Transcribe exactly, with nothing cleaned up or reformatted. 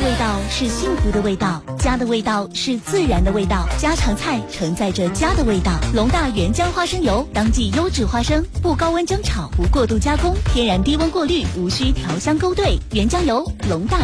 味道是幸福的味道，家的味道是自然的味道，家常菜承载着家的味道。龙大原浆花生油，当季优质花生，不高温蒸炒，不过度加工，天然低温过滤，无需调香勾兑。原浆油，龙大。